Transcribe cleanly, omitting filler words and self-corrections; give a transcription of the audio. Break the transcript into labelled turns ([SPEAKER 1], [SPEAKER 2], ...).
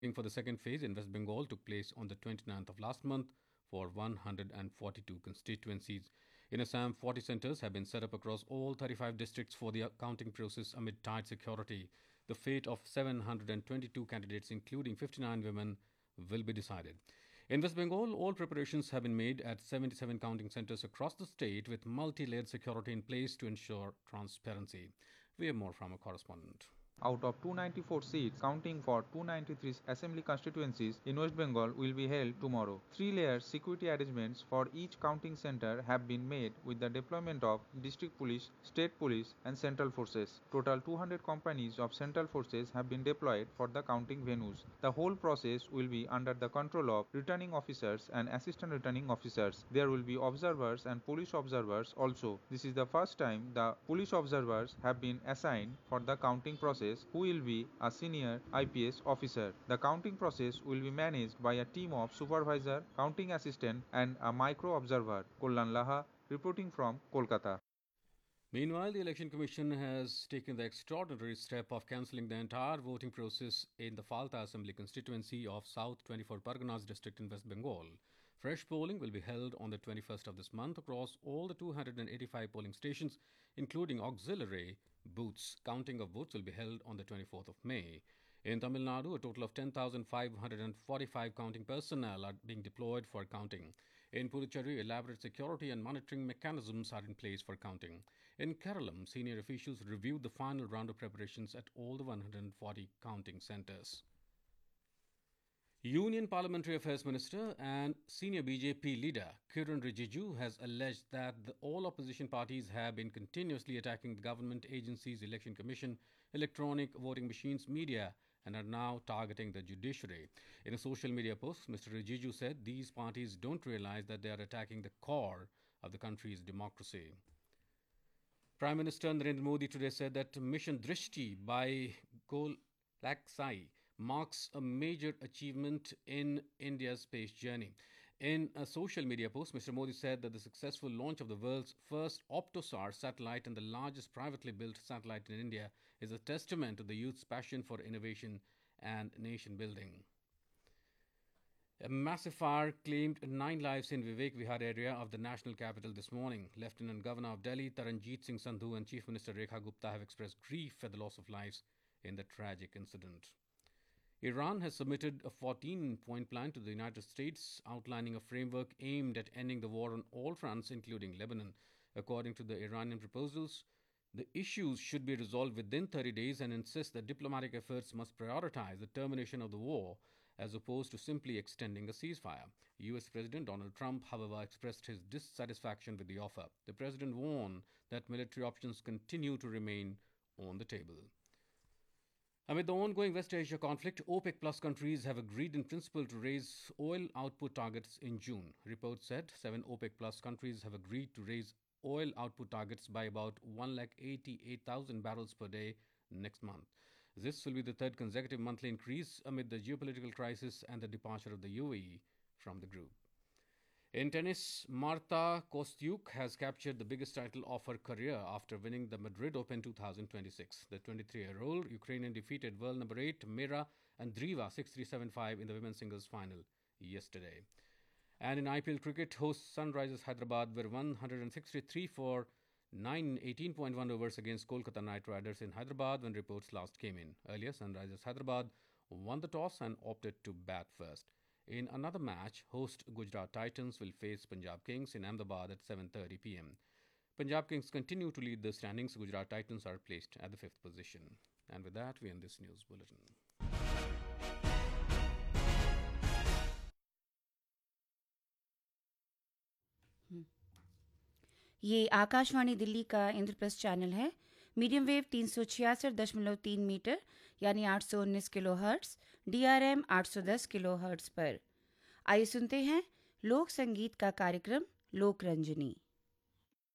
[SPEAKER 1] for the second phase in West Bengal took place on the 29th of last month for 142 constituencies. In Assam, 40 centers have been set up across all 35 districts for the counting process amid tight security. The fate of 722 candidates, including 59 women, will be decided. In West Bengal, all preparations have been made at 77 counting centers across the state with multi-layered security in place to ensure transparency. We have more from a correspondent.
[SPEAKER 2] Out of 294 seats, counting for 293 assembly constituencies in West Bengal will be held tomorrow. Three-layer security arrangements for each counting center have been made with the deployment of district police, state police and central forces. Total 200 companies of central forces have been deployed for the counting venues. The whole process will be under the control of returning officers and assistant returning officers. There will be observers and police observers also. This is the first time the police observers have been assigned for the counting process, who will be a senior IPS officer. The counting process will be managed by a team of supervisor, counting assistant and a micro observer. Kollan Laha reporting from Kolkata.
[SPEAKER 1] Meanwhile, the Election Commission has taken the extraordinary step of cancelling the entire voting process in the Falta Assembly constituency of South 24 Parganas district in West Bengal. Fresh polling will be held on the 21st of this month across all the 285 polling stations, including auxiliary booths. Counting of votes will be held on the 24th of May. In Tamil Nadu, a total of 10,545 counting personnel are being deployed for counting. In Puducherry, elaborate security and monitoring mechanisms are in place for counting. In Kerala, senior officials reviewed the final round of preparations at all the 140 counting centres. Union Parliamentary Affairs Minister and senior BJP leader Kiran Rijiju has alleged that all opposition parties have been continuously attacking the government agencies, Election Commission, electronic voting machines, media, and are now targeting the judiciary. In a social media post, Mr. Rijiju said these parties don't realize that they are attacking the core of the country's democracy. Prime Minister Narendra Modi today said that Mission Drishti by Gol Laksai marks a major achievement in India's space journey. In a social media post, Mr. Modi said that the successful launch of the world's first Optosar satellite and the largest privately built satellite in India is a testament to the youth's passion for innovation and nation building. A massive fire claimed 9 lives in Vivek Vihar area of the national capital this morning. Lieutenant Governor of Delhi, Taranjeet Singh Sandhu, and Chief Minister Rekha Gupta have expressed grief at the loss of lives in the tragic incident. Iran has submitted a 14-point plan to the United States outlining a framework aimed at ending the war on all fronts, including Lebanon. According to the Iranian proposals, the issues should be resolved within 30 days and insist that diplomatic efforts must prioritize the termination of the war as opposed to simply extending a ceasefire. US President Donald Trump, however, expressed his dissatisfaction with the offer. The president warned that military options continue to remain on the table. Amid the ongoing West Asia conflict, OPEC Plus countries have agreed in principle to raise oil output targets in June. Reports said 7 OPEC Plus countries have agreed to raise oil output targets by about 188,000 barrels per day next month. This will be the third consecutive monthly increase amid the geopolitical crisis and the departure of the UAE from the group. In tennis, Marta Kostyuk has captured the biggest title of her career after winning the Madrid Open 2026. The 23-year-old Ukrainian defeated world number 8 Mira Andreeva 6-3, 7-5 in the women's singles final yesterday. And in IPL cricket, hosts Sunrisers Hyderabad were 163 for 18.1 overs against Kolkata Knight Riders in Hyderabad when reports last came in. Earlier, Sunrisers Hyderabad won the toss and opted to bat first. In another match, host Gujarat Titans will face Punjab Kings in Ahmedabad at 7:30 p.m. Punjab Kings continue to lead the standings. Gujarat Titans are placed at the 5th position. And with that, we end this news bulletin.
[SPEAKER 3] ये आकाशवाणी दिल्ली का Indraprastha channel है। Medium wave 366.3 metre यानी 819 kilo hertz, DRM 810 kilo hertz पर। आइए सुनते हैं लोक संगीत का कार्यक्रम लोक रंजनी।